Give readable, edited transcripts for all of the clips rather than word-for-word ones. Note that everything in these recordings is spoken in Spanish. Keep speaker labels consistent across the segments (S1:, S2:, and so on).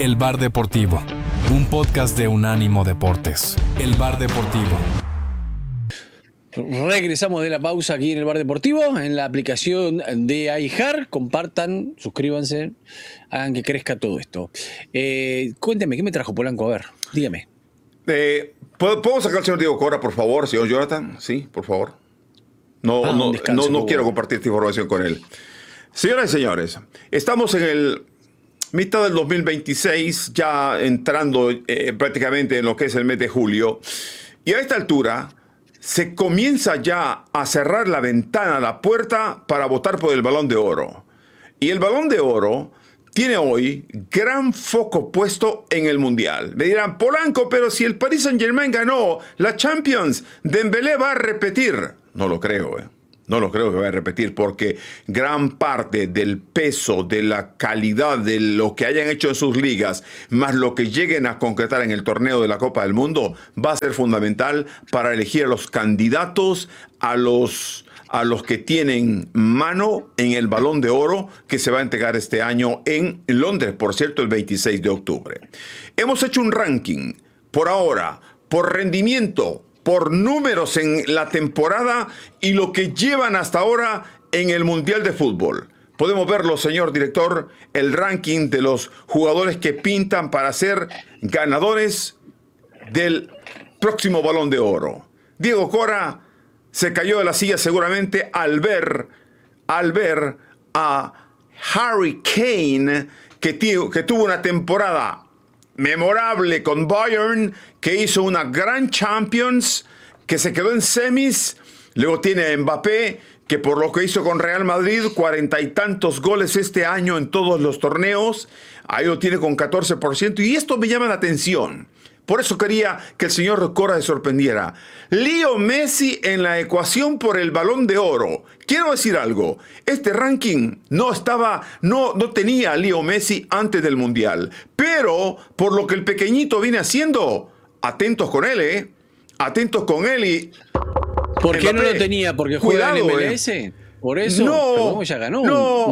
S1: El Bar Deportivo, un podcast de Unánimo Deportes. El Bar Deportivo.
S2: Regresamos de la pausa aquí en el Bar Deportivo, en la aplicación de iHeart. Compartan, suscríbanse, hagan que crezca todo esto. Cuénteme, ¿qué me trajo Polanco? A ver, dígame.
S3: ¿Puedo sacar al señor Diego Cora, por favor, señor Jonathan? Sí, por favor. No quiero compartir esta información con él. Señoras y señores, estamos en el mitad del 2026, ya entrando prácticamente en lo que es el mes de julio. Y a esta altura se comienza ya a cerrar la ventana, la puerta para votar por el Balón de Oro. Y el Balón de Oro tiene hoy gran foco puesto en el Mundial. Me dirán, Polanco, pero si el Paris Saint-Germain ganó la Champions, Dembélé va a repetir. No lo creo, No lo creo que vaya a repetir, porque gran parte del peso, de la calidad, de lo que hayan hecho en sus ligas, más lo que lleguen a concretar en el torneo de la Copa del Mundo, va a ser fundamental para elegir a los candidatos, a los que tienen mano en el Balón de Oro que se va a entregar este año en Londres, por cierto, el 26 de octubre. Hemos hecho un ranking, por ahora, por rendimiento, por números en la temporada y lo que llevan hasta ahora en el Mundial de Fútbol. Podemos verlo, señor director, el ranking de los jugadores que pintan para ser ganadores del próximo Balón de Oro. Diego Cora se cayó de la silla seguramente al ver a Harry Kane, que tuvo una temporada memorable con Bayern, que hizo una gran Champions, que se quedó en semis. Luego tiene a Mbappé, que por lo que hizo con Real Madrid, 40 y tantos goles este año en todos los torneos. Ahí lo tiene con 14%. Y esto me llama la atención. Por eso quería que el señor Cora se sorprendiera. Leo Messi en la ecuación por el Balón de Oro. Quiero decir algo. Este ranking no tenía a Leo Messi antes del Mundial. Pero por lo que el pequeñito viene haciendo, atentos con él, Atentos con él y...
S2: ¿Por qué no lo tenía? ¿Porque juega en MLS? ¿Por eso?
S3: No,
S2: ya ganó.
S3: No.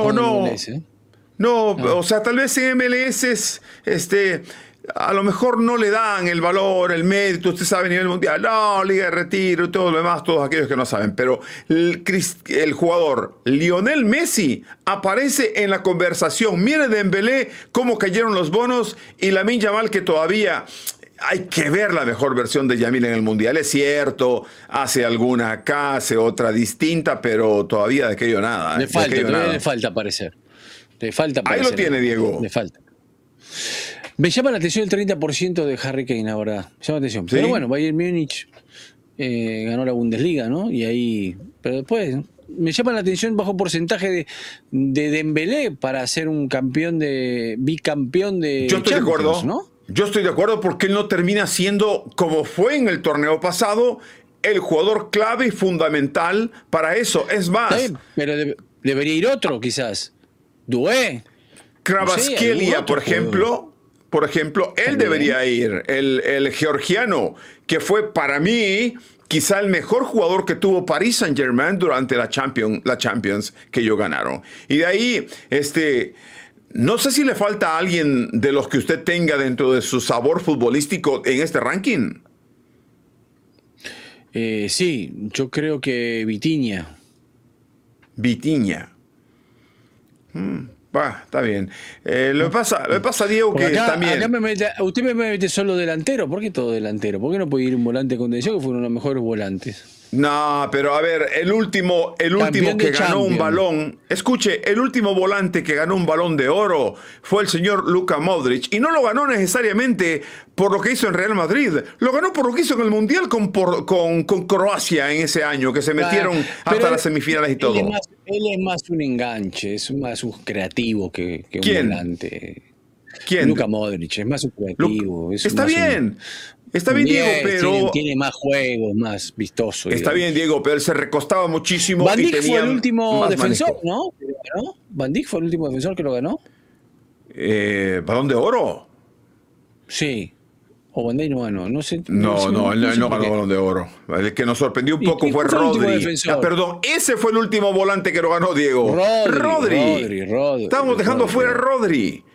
S2: ¿No?
S3: O sea, tal vez en MLS a lo mejor no le dan el valor, el mérito, usted sabe, a nivel mundial. No, Liga de Retiro y todo lo demás, todos aquellos que no saben. Pero el jugador Lionel Messi aparece en la conversación. Mire Dembélé cómo cayeron los bonos y Lamine Yamal, que todavía... Hay que ver la mejor versión de Yamil en el Mundial. Es cierto, hace alguna acá, hace otra distinta, pero todavía de aquello nada.
S2: Le falta aparecer.
S3: Ahí lo tiene, Diego.
S2: Le falta. Me llama la atención el 30% de Harry Kane ahora. Me llama la atención. ¿Sí? Pero bueno, Bayern Múnich ganó la Bundesliga, ¿no? Y ahí... Pero después... Me llama la atención bajo porcentaje de Dembélé para ser un bicampeón de
S3: Yo estoy
S2: Champions,
S3: de acuerdo,
S2: ¿no?
S3: Yo estoy de acuerdo porque él no termina siendo, como fue en el torneo pasado, el jugador clave y fundamental para eso. Es más...
S2: Pero debería ir otro, quizás. Doué.
S3: Kvaratskhelia, por ejemplo, él debería ir. El georgiano, que fue para mí quizá el mejor jugador que tuvo Paris Saint-Germain durante la Champions que ellos ganaron. Y de ahí, no sé si le falta a alguien de los que usted tenga dentro de su sabor futbolístico en este ranking.
S2: Sí, yo creo que Vitinha.
S3: Está bien. Lo que pasa, Diego, que
S2: acá,
S3: también...
S2: Usted me mete solo delantero. ¿Por qué todo delantero? ¿Por qué no puede ir un volante de contención que fueron los mejores volantes?
S3: No, pero a ver, el último que ganó un balón, escuche, el último volante que ganó un Balón de Oro fue el señor Luka Modric, y no lo ganó necesariamente por lo que hizo en Real Madrid, lo ganó por lo que hizo en el Mundial con Croacia en ese año, que se metieron hasta las semifinales y todo.
S2: Él es más un enganche, es más un creativo que un volante.
S3: ¿Quién?
S2: Luka Modric, es más un creativo.
S3: Está bien, Diego, pero...
S2: Tiene más juegos, más vistoso.
S3: Está bien, Diego, pero él se recostaba muchísimo.
S2: Van Dijk
S3: y tenía
S2: fue el último defensor,
S3: manejo.
S2: ¿no? Van Dijk fue el último defensor que lo ganó.
S3: ¿Balón de Oro?
S2: Sí. O Van Dijk no ganó. No sé.
S3: Él no ganó Balón de Oro. El que nos sorprendió un poco fue Rodri. Perdón, ese fue el último volante que lo ganó, Diego.
S2: Rodri.
S3: Estábamos dejando fuera a Rodri.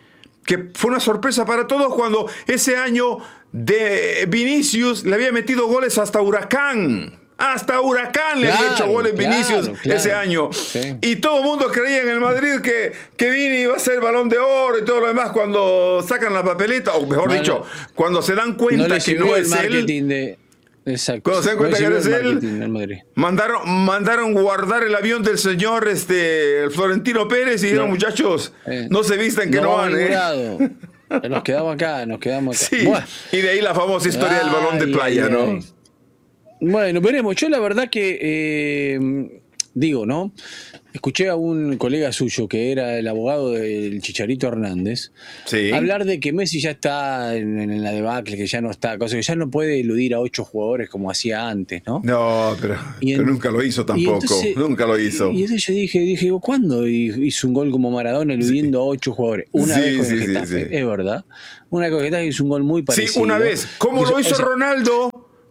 S3: que fue una sorpresa para todos cuando ese año de Vinicius le había metido goles hasta Huracán. Hasta Huracán le había hecho goles Vinicius ese año. Sí. Y todo el mundo creía en el Madrid que Vini iba a ser Balón de Oro y todo lo demás cuando sacan la papeleta, o mejor dicho, cuando se dan cuenta que no es él.
S2: Exacto.
S3: Cuando se dan cuenta que no es él, mandaron guardar el avión del señor el Florentino Pérez y dijeron, muchachos, no se vistan que no van.
S2: Nos quedamos acá.
S3: Sí. Y de ahí la famosa historia del balón de playa, ¿no?
S2: Bueno, veremos. Yo la verdad que, ¿no? Escuché a un colega suyo que era el abogado del Chicharito Hernández hablar de que Messi ya está en la debacle, que ya no está, cosa que ya no puede eludir a 8 jugadores como hacía antes, ¿no?
S3: No, pero nunca lo hizo tampoco. Entonces, nunca lo hizo.
S2: Y entonces yo dije, ¿cuándo hizo un gol como Maradona eludiendo a 8 jugadores? Una vez con el Getafe, es verdad. Una vez con el Getafe hizo un gol muy parecido.
S3: Sí, una vez. Como lo hizo Ronaldo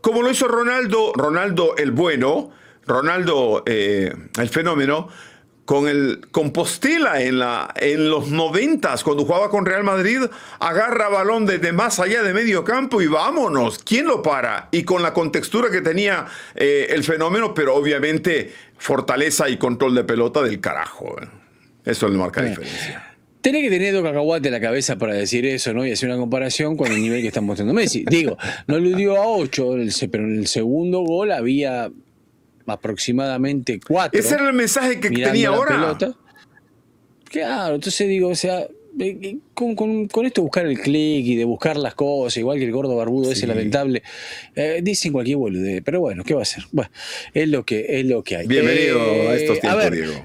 S3: el bueno, Ronaldo el fenómeno, con Postela en los 90s, cuando jugaba con Real Madrid, agarra balón desde más allá de medio campo y vámonos, ¿quién lo para? Y con la contextura que tenía el fenómeno, pero obviamente fortaleza y control de pelota del carajo. Eso le marca la diferencia.
S2: Tenés que tener 2 cacahuates en la cabeza para decir eso, ¿no? Y hacer una comparación con el nivel que está mostrando Messi. Digo, no eludió a 8, pero en el segundo gol había aproximadamente 4.
S3: Ese era el mensaje que tenía ahora.
S2: Pelota. Claro, entonces digo, o sea, con esto de buscar el clic y de buscar las cosas, igual que el gordo barbudo ese lamentable, dicen cualquier boludez, pero bueno, ¿qué va a hacer? Bueno, es lo que hay.
S3: Bienvenido a estos tiempos, Diego.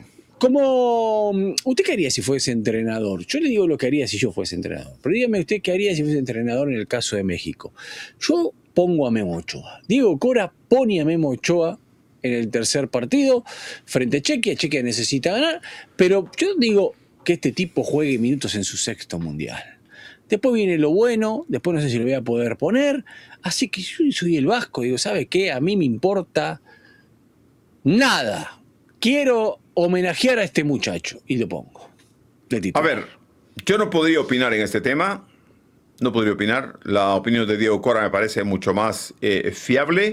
S2: ¿Usted qué haría si fuese entrenador? Yo le digo lo que haría si yo fuese entrenador. Pero dígame usted qué haría si fuese entrenador en el caso de México. Yo pongo a Memo Ochoa. Diego Cora pone a Memo Ochoa en el tercer partido frente a Chequia. Chequia necesita ganar, pero yo digo que este tipo juegue minutos en su 6º mundial. Después viene lo bueno, después no sé si lo voy a poder poner. Así que yo soy el vasco, digo, ¿sabe qué? A mí me importa nada. Quiero homenajear a este muchacho y lo pongo.
S3: A ver, yo no podría opinar en este tema. No podría opinar. La opinión de Diego Cora me parece mucho más fiable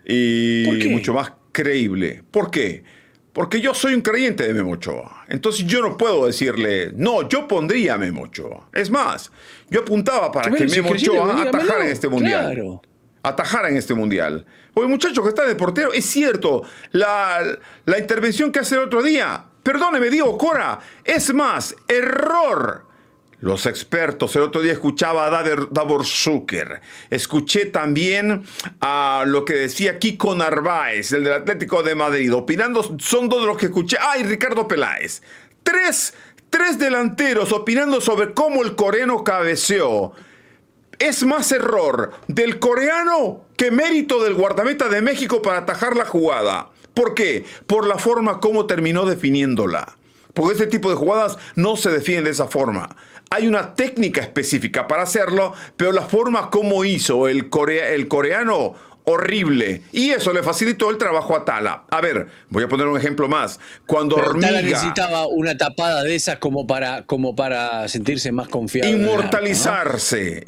S3: y mucho más creíble. ¿Por qué? Porque yo soy un creyente de Memo Ochoa. Entonces yo no puedo decirle, no, yo pondría a Memo Ochoa. Es más, yo apuntaba para que Memo Ochoa atajara en este mundial.
S2: Claro.
S3: Atajara en este mundial. Porque el muchacho que está de portero, es cierto, la intervención que hace el otro día, perdóneme, Diego Cora, es más, error. Los expertos, el otro día escuchaba a Davor Zucker, escuché también a lo que decía Kiko Narváez, el del Atlético de Madrid, opinando, son 2 de los que escuché, y Ricardo Peláez. Tres delanteros opinando sobre cómo el coreano cabeceó. Es más error del coreano que mérito del guardameta de México para atajar la jugada. ¿Por qué? Por la forma como terminó definiéndola. Porque este tipo de jugadas no se definen de esa forma. Hay una técnica específica para hacerlo, pero la forma como hizo el coreano, horrible. Y eso le facilitó el trabajo a Tala. A ver, voy a poner un ejemplo más. Cuando
S2: pero
S3: Hormiga...
S2: Tala necesitaba una tapada de esas como para sentirse más confiado.
S3: Inmortalizarse.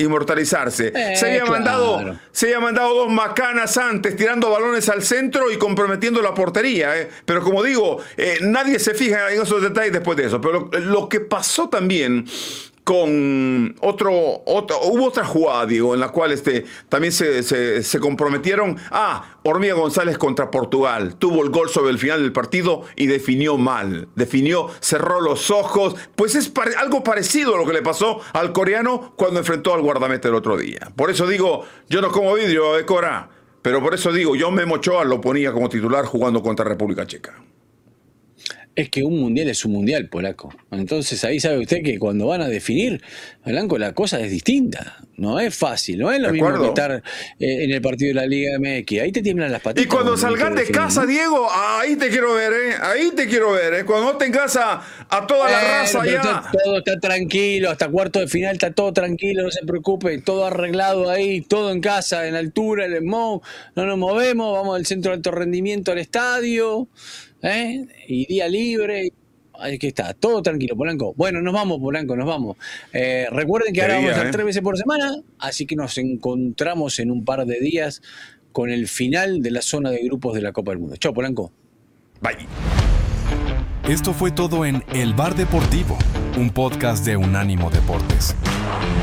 S3: Se había mandado 2 macanas antes, tirando balones al centro y comprometiendo la portería. Pero como digo, nadie se fija en esos detalles después de eso. Pero lo que pasó también con hubo otra jugada, Diego, en la cual también se comprometieron. Hormiga González contra Portugal. Tuvo el gol sobre el final del partido y definió mal. Cerró los ojos. Pues es algo parecido a lo que le pasó al coreano cuando enfrentó al guardameta el otro día. Por eso digo, yo no como vidrio, Cora, pero por eso digo, yo Memo Ochoa lo ponía como titular jugando contra República Checa.
S2: Es que un mundial es un mundial, polaco. Entonces ahí sabe usted que cuando van a definir, Blanco, la cosa es distinta. No es fácil, no es lo mismo que estar en el partido de la Liga MX. Ahí te tiemblan las patitas.
S3: Y cuando salgan de casa, ¿no? Diego, ahí te quiero ver, ¿eh? Ahí te quiero ver, ¿eh? Cuando no tengas a toda la raza allá.
S2: Todo está tranquilo, hasta cuarto de final está todo tranquilo, no se preocupe, todo arreglado ahí, todo en casa, en la altura, en el no nos movemos, vamos del centro de alto rendimiento al estadio. Y día libre. Aquí está, todo tranquilo, Polanco. Bueno, nos vamos, Polanco, nos vamos. Recuerden que ahora vamos a estar 3 veces por semana, así que nos encontramos en un par de días con el final de la zona de grupos de la Copa del Mundo. Chao, Polanco.
S3: Bye.
S1: Esto fue todo en El Bar Deportivo, un podcast de Unánimo Deportes.